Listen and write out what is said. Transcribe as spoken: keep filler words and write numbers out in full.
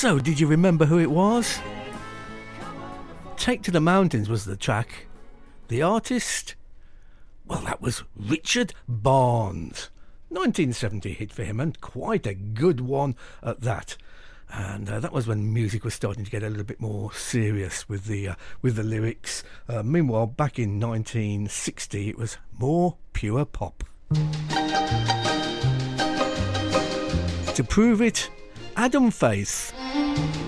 So, did you remember who it was? Take to the Mountains was the track. The artist? Well, that was Richard Barnes. nineteen seventy hit for him, and quite a good one at that. And uh, that was when music was starting to get a little bit more serious with the uh, with the lyrics. Uh, meanwhile, back in nineteen sixty, it was more pure pop. To prove it, Adam Faith.